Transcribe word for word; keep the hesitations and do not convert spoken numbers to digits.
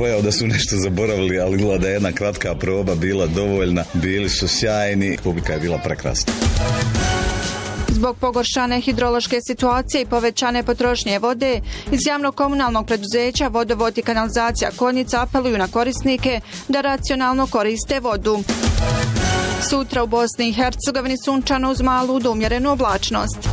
bojao da su nešto zaboravili, ali gleda da je jedna kratka proba bila dovoljna. Bili su sjajni, publika je bila prekrasna. Zbog pogoršane hidrološke situacije i povećane potrošnje vode, iz javnog komunalnog preduzeća Vodovod i kanalizacija Konjica apeluju na korisnike da racionalno koriste vodu. Sutra u Bosni i Hercegovini sunčano uz malu do umjerenu oblačnost.